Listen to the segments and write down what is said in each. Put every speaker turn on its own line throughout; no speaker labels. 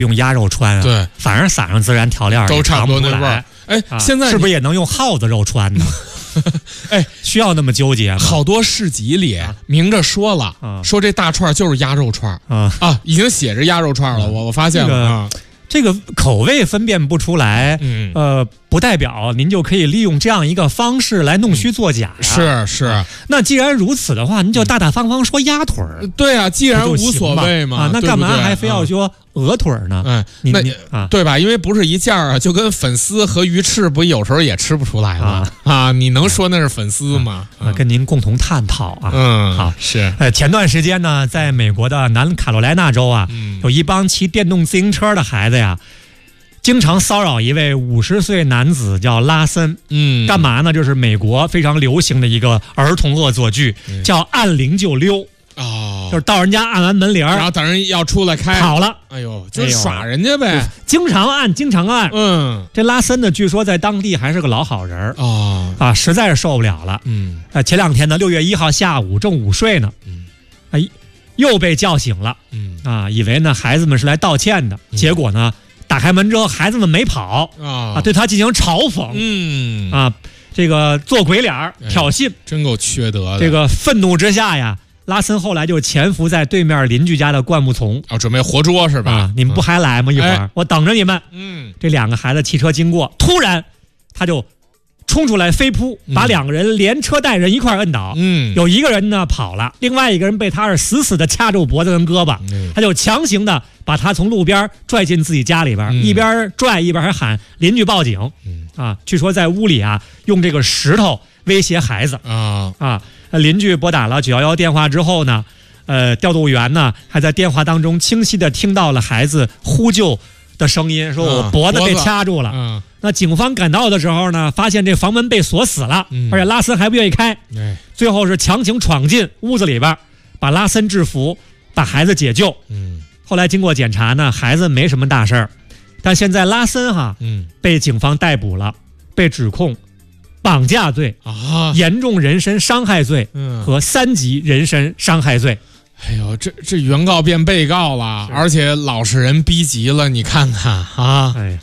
用鸭肉穿啊，
对，
反正撒上孜然调料
都差不多那味儿。哎，现在
是不是也能用耗子肉穿呢？
哎，
需要那么纠结吗？
好多市集里明着说了，说这大串就是鸭肉串已经写着鸭肉串了。我发现了
这个口味分辨不出来，不代表您就可以利用这样一个方式来弄虚作假
呀。是，
那既然如此的话，您就大大方方说鸭腿儿。
对啊，既然无所谓嘛，
那干嘛还非要说鹅腿儿呢？
对吧？因为不是一件啊，就跟粉丝和鱼翅不有时候也吃不出来吗？你能说那是粉丝吗？
跟您共同探讨啊。
好是。
前段时间呢，在美国的南卡罗来纳州啊，有一帮骑电动自行车的孩子呀。经常骚扰一位50岁男子叫拉森，干嘛呢？就是美国非常流行的一个儿童恶作剧，叫按铃就溜。就是到人家按完门铃，
然后等人要出来开
跑了。
哎呦，就是耍人家呗，
经常按。这拉森呢，据说在当地还是个老好人实在是受不了了。前2天呢，6月1号下午正午睡呢，又被叫醒了。以为呢孩子们是来道歉的，结果呢。打开门之后，孩子们没跑对他进行嘲讽，这个做鬼脸挑衅，
真够缺德的。
这个愤怒之下呀，拉森后来就潜伏在对面邻居家的灌木丛，
准备活捉是吧？
你们不还来吗？一会儿我等着你们。这2个孩子骑车经过，突然他就冲出来飞扑，把2个人连车带人一块摁倒。有一个人呢跑了，另外一个人被他是死死的掐住脖子跟胳膊，他就强行的把他从路边拽进自己家里边，一边拽一边还喊邻居报警。据说在屋里用这个石头威胁孩子。邻居拨打了911电话之后呢，调度员呢还在电话当中清晰的听到了孩子呼救的声音，说我脖子被掐住了。那警方赶到的时候呢，发现这房门被锁死了，而且拉森还不愿意开，最后是强行闯进屋子里边，把拉森制服，把孩子解救。后来经过检查呢，孩子没什么大事儿，但现在拉森被警方逮捕了，被指控绑架罪严重人身伤害罪和3级人身伤害罪。
哎呦，这原告变被告了，而且老实人逼急了，你看看啊！
哎呀，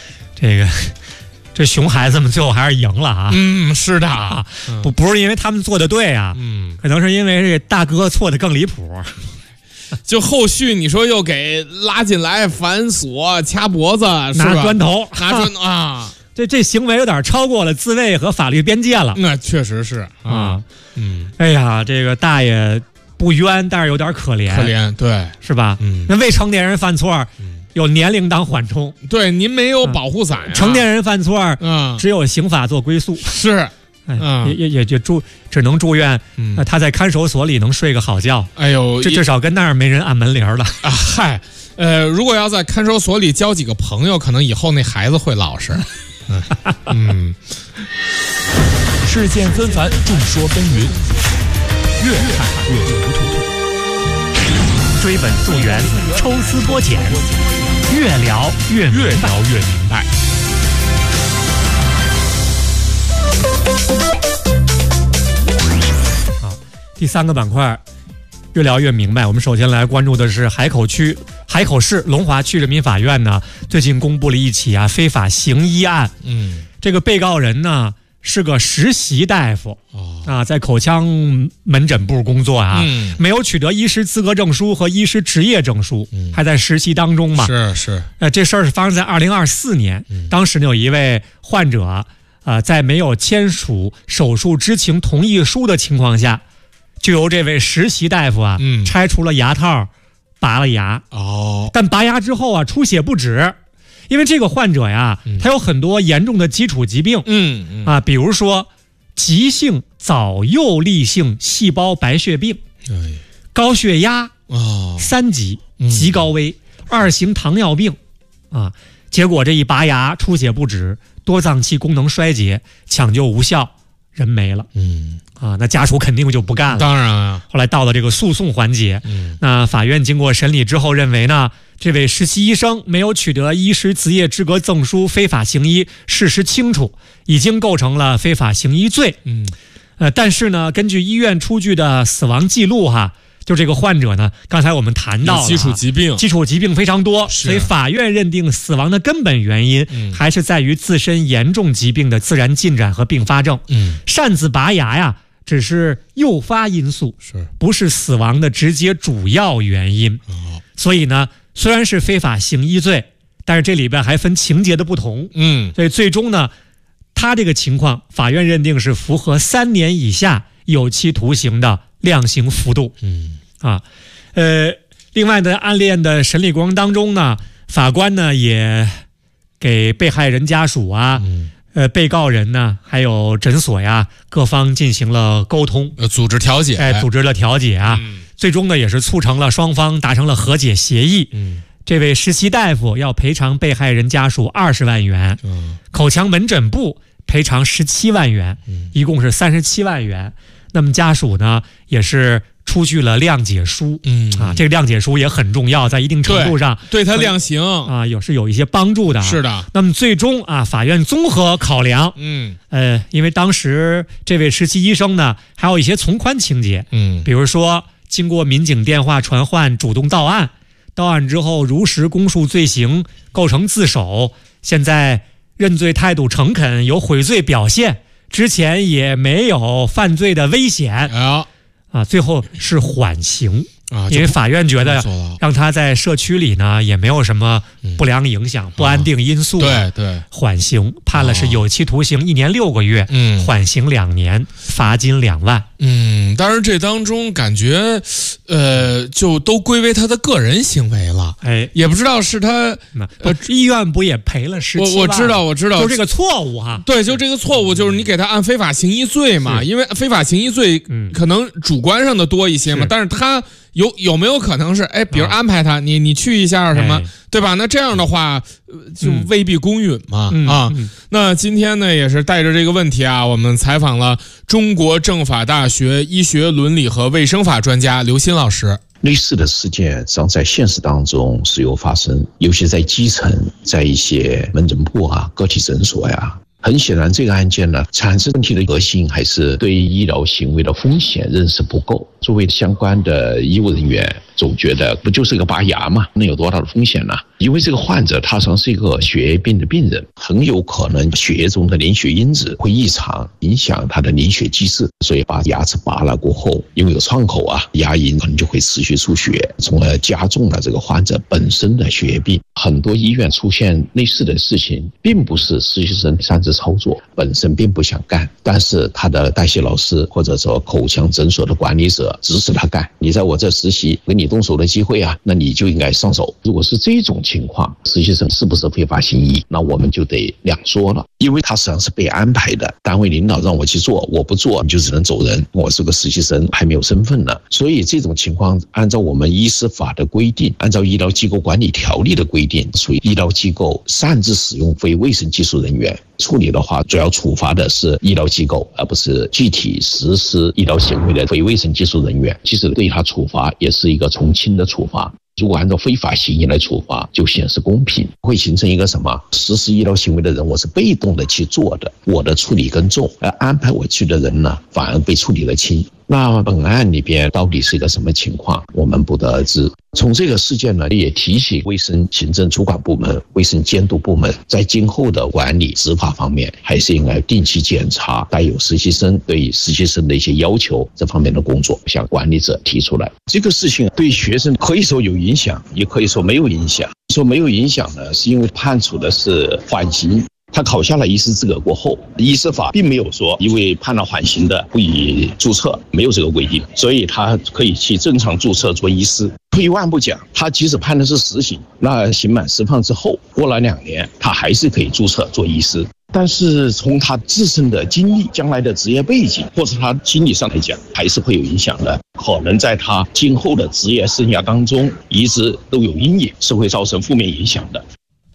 这熊孩子们最后还是赢了
是的
不是因为他们做的对可能是因为这大哥错的更离谱。
就后续你说又给拉进来反锁掐脖子，
拿砖头这行为有点超过了自卫和法律边界了。
那确实是
哎呀，这个大爷不冤，但是有点可怜，
对，
是吧？那未成年人犯错，有年龄当缓冲，
对，您没有保护伞
成年人犯错，只有刑法做归宿，
是，
也只能祝愿他在看守所里能睡个好觉。
哎呦，
至少跟那儿没人按门铃了
嗨，如果要在看守所里交几个朋友，可能以后那孩子会老实。
事件纷繁，众说纷纭，越看越糊涂。
追本溯源，抽丝剥茧，越聊越明白。好，第3个板块，越聊越明白。我们首先来关注的是海口市龙华区人民法院呢，最近公布了一起非法行医案。这个被告人呢是个实习大夫在口腔门诊部工作没有取得医师资格证书和医师执业证书，还在实习当中嘛。
是。
这事儿是发生在2024年，当时有一位患者在没有签署手术知情同意书的情况下，就由这位实习大夫拆除了牙套，拔了牙。但拔牙之后出血不止。因为这个患者呀，他有很多严重的基础疾病，比如说急性早幼粒性细胞白血病，高血压3级极高危，2型糖尿病结果这一拔牙出血不止，多脏器功能衰竭，抢救无效，人没了。那家属肯定就不干了。
当然啊。
后来到了这个诉讼环节，那法院经过审理之后认为呢，这位实习医生没有取得医师执业资格证书，非法行医，事实清楚，已经构成了非法行医罪。但是呢，根据医院出具的死亡记录就这个患者呢，刚才我们谈到了
基础疾病
非常多，所以法院认定死亡的根本原因还是在于自身严重疾病的自然进展和并发症。擅自拔牙呀，只是诱发因素，不是死亡的直接主要原因。所以呢，虽然是非法行医罪，但是这里边还分情节的不同。所以最终呢，他这个情况，法院认定是符合3年以下有期徒刑的量刑幅度。另外的案件的审理过程当中呢，法官呢也给被害人家属啊、被告人呢，还有诊所呀，各方进行了沟通，
组织调解，
组织了调解啊。最终呢，也是促成了双方达成了和解协议。这位实习大夫要赔偿被害人家属20万元，口腔门诊部赔偿17万元，一共是37万元。那么家属呢，也是出具了谅解书。这个谅解书也很重要，在一定程度上
对他量刑
有一些帮助的。
是的。
那么最终法院综合考量，因为当时这位实习医生呢，还有一些从宽情节，比如说经过民警电话传唤，主动到案之后如实供述罪行，构成自首，现在认罪态度诚恳，有悔罪表现，之前也没有犯罪的危险最后是缓刑因为法院觉得让他在社区里呢也没有什么不良影响、不安定因素，
对，
缓刑判了是有期徒刑1年6个月，缓刑2年，罚金2万。
当然这当中感觉就都归为他的个人行为了，也不知道是他
医院不也赔了17万？
我知道，
就这个错误
对，就这个错误，就是你给他按非法行医罪嘛，因为非法行医罪可能主观上的多一些嘛，但是他有没有可能是比如安排他你去一下什么，对吧？那这样的话就未必公允嘛。那今天呢也是带着这个问题我们采访了中国政法大学医学伦理和卫生法专家刘鑫老师。
类似的事件实际上在现实当中时有发生，尤其在基层，在一些门诊部个体诊所很显然这个案件呢，产生问题的核心还是对医疗行为的风险认识不够。作为相关的医务人员，总觉得不就是个拔牙嘛，能有多大的风险呢？因为这个患者他实际上是一个血液病的病人，很有可能血液中的凝血因子会异常，影响他的凝血机制，所以把牙齿拔了过后，因为有创口牙龈可能就会持续出血，从而加重了这个患者本身的血液病。很多医院出现类似的事情，并不是实习生擅自操作，本身并不想干，但是他的代谢老师或者说口腔诊所的管理者指使他干，你在我这实习，给你动手的机会那你就应该上手。如果是这种情况，实习生是不是非法行医，那我们就得两说了，因为他实际上是被安排的，单位领导让我去做，我不做你就只能走人，我是个实习生还没有身份呢。所以这种情况按照我们医师法的规定，按照医疗机构管理条例的规定，属于医疗机构擅自使用非卫生技术人员，处理的话主要处罚的是医疗机构，而不是具体实施医疗行为的非卫生技术人员。其实对他处罚也是一个从轻的处罚，如果按照非法行医来处罚，就显示公平，会形成一个什么？实施医疗行为的人我是被动的去做的，我的处理更重，而安排我去的人呢，反而被处理得轻。那本案里边到底是一个什么情况，我们不得而知。从这个事件呢，也提醒卫生行政主管部门、卫生监督部门，在今后的管理执法方面，还是应该定期检查带有实习生对实习生的一些要求，这方面的工作向管理者提出来。这个事情对学生可以说有影响，也可以说没有影响。说没有影响呢，是因为判处的是缓刑。他考下了医师资格过后，医师法并没有说因为判了缓刑的不予注册，没有这个规定，所以他可以去正常注册做医师。退一万步讲，他即使判的是实刑，那刑满释放之后过了2年，他还是可以注册做医师。但是从他自身的经历、将来的职业背景，或者他心理上来讲，还是会有影响的，可能在他今后的职业生涯当中一直都有阴影，是会造成负面影响的。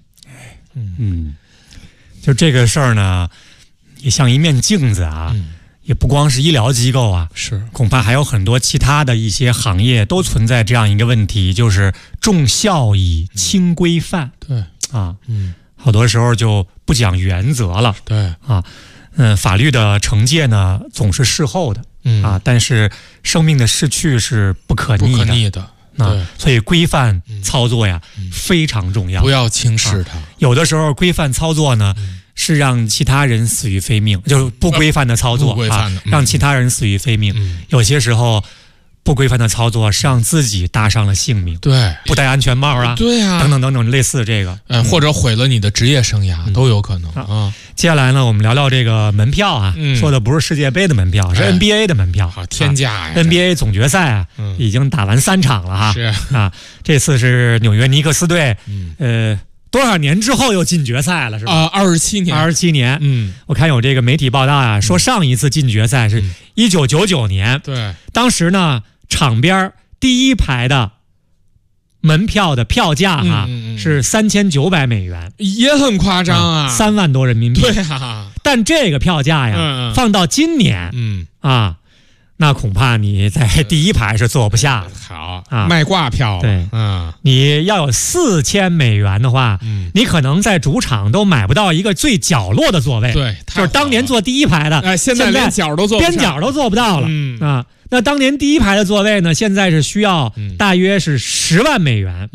就这个事儿呢，也像一面镜子也不光是医疗机构
是
恐怕还有很多其他的一些行业都存在这样一个问题，就是重效益轻规范。
对
好多时候就不讲原则了。
对
法律的惩戒呢总是事后的， 但是生命的逝去是不可逆的。所以规范操作呀非常重要，
不要轻视它。
有的时候规范操作呢是让其他人死于非命，就是不规范的操作让其他人死于非命。有些时候不规范的操作是让自己搭上了性命，
对，
不戴安全帽啊，
对啊，
等等等等，类似这个，
或者毁了你的职业生涯都有可能啊。
接下来呢，我们聊聊这个门票啊，说的不是世界杯的门票，是 NBA 的门票，
好天价呀
！NBA 总决赛啊，已经打完3场了哈，
是
啊，这次是纽约尼克斯队，多少年之后又进决赛了是吧？27年，我看有这个媒体报道啊，说上一次进决赛是1999年，
对，
当时呢场边第一排的门票的票价是$3900，
也很夸张啊
，3万多人民币。
对啊，
但这个票价呀，放到今年，那恐怕你在第一排是坐不下的。
好啊，卖挂票了。
对，你要有$4000的话，你可能在主场都买不到一个最角落的座位。
对，
就是当年坐第一排的，
现在连角都坐不上，
边角都坐不到了。那当年第一排的座位呢，现在是需要大约是$10万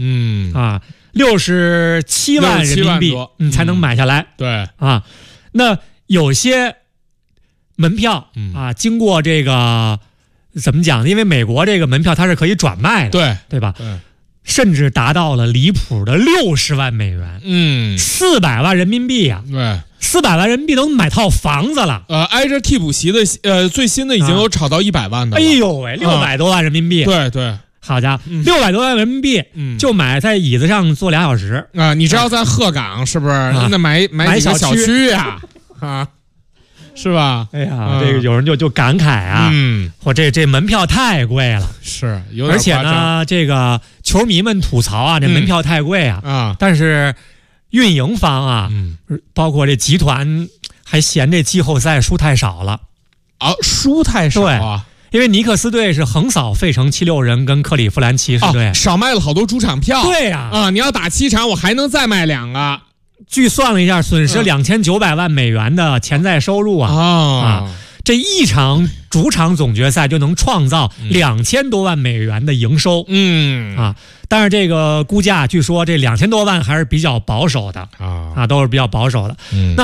，67万人民币，你才能买下来。
对
啊，那有些门票经过这个怎么讲呢？因为美国这个门票它是可以转卖的，对吧？
对，
甚至达到了离谱的$60万，400万人民币啊！
对
，400万人民币能买套房子了。
挨着替补席的最新的已经有炒到100万的了。
哎呦喂，600多万人民币！
对，
好家伙，600多万人民币就买在椅子上坐2小时
啊！你知道在鹤岗是不是？那买几个小区呀？是吧？
哎呀，这个有人就感慨啊，我这门票太贵了，
是有点
而且呢，这个球迷们吐槽啊，这门票太贵啊，但是运营方啊，包括这集团还嫌这季后赛输太少了
啊，输太少啊。
因为尼克斯队是横扫费城76人跟克利夫兰骑士队，
少卖了好多主场票。
对呀，
你要打7场，我还能再卖2个。
据算了一下，损失$2900万的潜在收入这一场主场总决赛就能创造$2000多万的营收。但是这个估价据说这$2000多万还是比较保守的都是比较保守的。那